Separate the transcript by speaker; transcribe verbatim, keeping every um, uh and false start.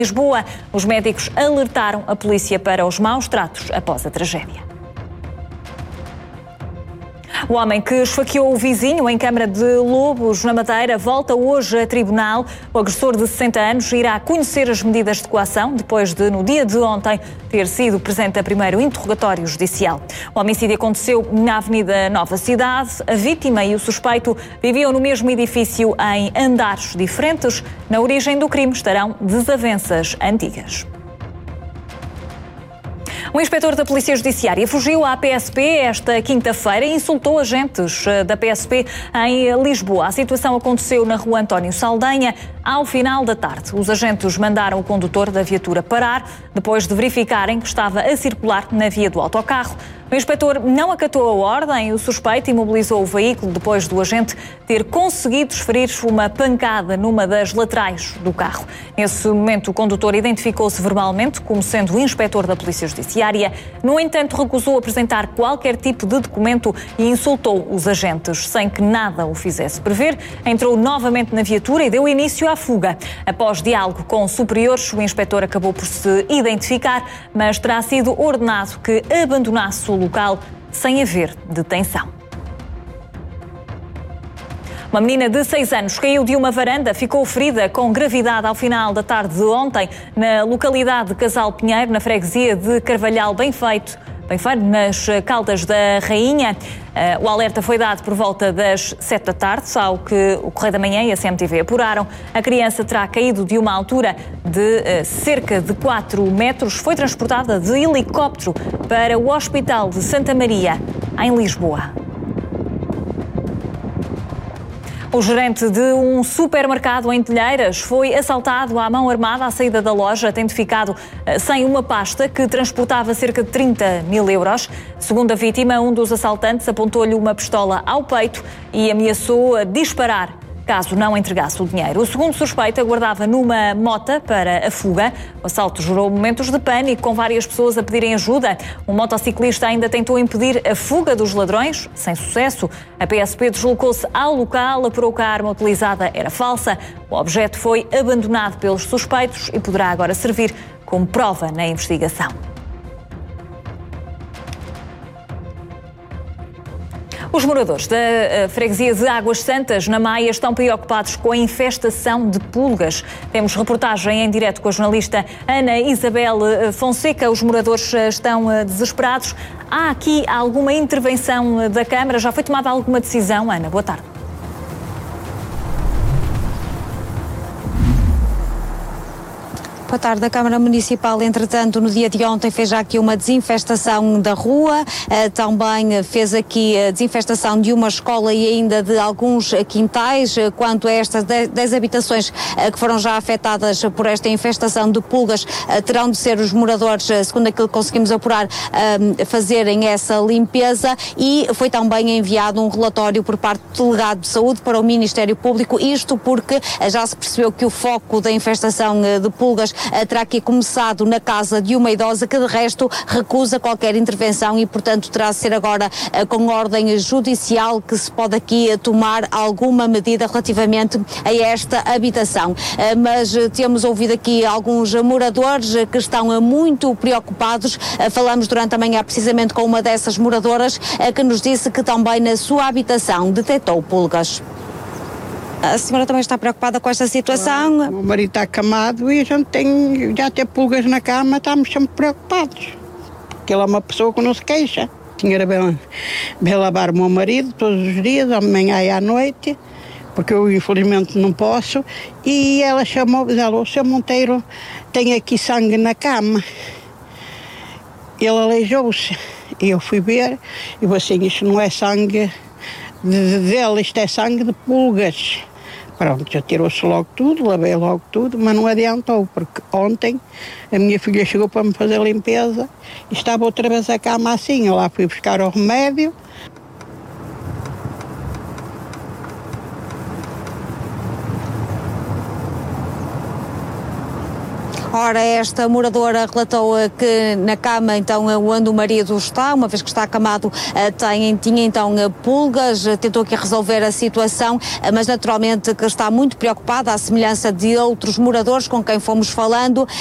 Speaker 1: Lisboa, os médicos alertaram a polícia para os maus tratos após a tragédia. O homem que esfaqueou o vizinho em Câmara de Lobos, na Madeira, volta hoje a tribunal. O agressor de sessenta anos irá conhecer as medidas de coação depois de, no dia de ontem, ter sido presente a primeiro interrogatório judicial. O homicídio aconteceu na Avenida Nova Cidade. A vítima e o suspeito viviam no mesmo edifício em andares diferentes. Na origem do crime estarão desavenças antigas. Um inspetor da Polícia Judiciária fugiu à P S P esta quinta-feira e insultou agentes da P S P em Lisboa. A situação aconteceu na rua António Saldanha ao final da tarde. Os agentes mandaram o condutor da viatura parar depois de verificarem que estava a circular na via do autocarro. O inspetor não acatou a ordem. O suspeito imobilizou o veículo depois do agente ter conseguido desferir uma pancada numa das laterais do carro. Nesse momento, o condutor identificou-se verbalmente como sendo o inspetor da Polícia Judiciária. No entanto, recusou apresentar qualquer tipo de documento e insultou os agentes. Sem que nada o fizesse prever, entrou novamente na viatura e deu início à fuga. Após diálogo com superiores, o inspetor acabou por se identificar, mas terá sido ordenado que abandonasse o local sem haver detenção. Uma menina de seis anos caiu de uma varanda, ficou ferida com gravidade ao final da tarde de ontem na localidade de Casal Pinheiro, na freguesia de Carvalhal Bem Feito, Bem Feito, nas Caldas da Rainha. O alerta foi dado por volta das sete da tarde, ao que o Correio da Manhã e a C M T V apuraram. A criança terá caído de uma altura de cerca de quatro metros. Foi transportada de helicóptero para o Hospital de Santa Maria, em Lisboa. O gerente de um supermercado em Telheiras foi assaltado à mão armada à saída da loja, tendo ficado sem uma pasta que transportava cerca de trinta mil euros. Segundo a vítima, um dos assaltantes apontou-lhe uma pistola ao peito e ameaçou disparar caso não entregasse o dinheiro. O segundo suspeito aguardava numa mota para a fuga. O assalto gerou momentos de pânico, com várias pessoas a pedirem ajuda. Um motociclista ainda tentou impedir a fuga dos ladrões, sem sucesso. A P S P deslocou-se ao local, apurou que a arma utilizada era falsa. O objeto foi abandonado pelos suspeitos e poderá agora servir como prova na investigação. Os moradores da freguesia de Águas Santas, na Maia, estão preocupados com a infestação de pulgas. Temos reportagem em direto com a jornalista Ana Isabel Fonseca. Os moradores estão desesperados. Há aqui alguma intervenção da Câmara? Já foi tomada alguma decisão? Ana, boa tarde.
Speaker 2: Boa tarde. A Câmara Municipal, entretanto, no dia de ontem fez já aqui uma desinfestação da rua, também fez aqui a desinfestação de uma escola e ainda de alguns quintais. Quanto a estas dez habitações que foram já afetadas por esta infestação de pulgas, terão de ser os moradores, segundo aquilo que conseguimos apurar, fazerem essa limpeza, e foi também enviado um relatório por parte do Delegado de Saúde para o Ministério Público, isto porque já se percebeu que o foco da infestação de pulgas terá aqui começado na casa de uma idosa que, de resto, recusa qualquer intervenção e, portanto, terá de ser agora com ordem judicial que se pode aqui tomar alguma medida relativamente a esta habitação. Mas temos ouvido aqui alguns moradores que estão muito preocupados. Falamos durante a manhã precisamente com uma dessas moradoras que nos disse que também na sua habitação detectou pulgas. A senhora também está preocupada com esta situação?
Speaker 3: O meu marido está acamado e a gente tem, já tem pulgas na cama, estamos sempre preocupados. Porque ele é uma pessoa que não se queixa. A senhora vem, vem lavar o meu marido todos os dias, à manhã e à noite, porque eu infelizmente não posso. E ela chamou, diz ela, o seu Monteiro tem aqui sangue na cama. Ele aleijou-se. E eu fui ver e eu assim, isto não é sangue de, dele, isto é sangue de pulgas. Pronto, já tirou-se logo tudo, lavei logo tudo, mas não adiantou, porque ontem a minha filha chegou para me fazer a limpeza e estava outra vez a cama assim. Eu lá fui buscar o remédio.
Speaker 2: Ora, esta moradora relatou que na cama, então, onde o marido está, uma vez que está acamado, tem, tinha então pulgas, tentou aqui resolver a situação, mas naturalmente que está muito preocupada, à semelhança de outros moradores com quem fomos falando,